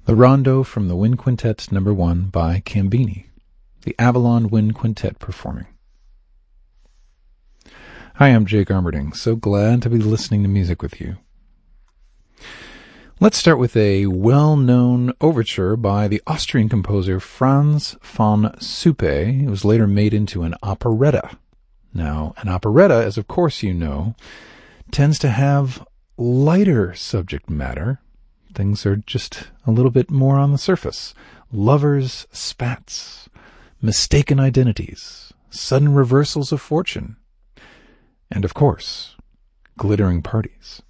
The Rondo from the Wind Quintet No. 1 by Cambini, the Avalon Wind Quintet performing. Hi, I'm Jake Armerding. So glad to be listening to music with you. Let's start with a well-known overture by the Austrian composer Franz von Suppe. It was later made into an operetta. Now, an operetta, as of course you know, tends to have lighter subject matter. Things are just a little bit more on the surface. Lovers' spats, mistaken identities, sudden reversals of fortune, and of course, glittering parties.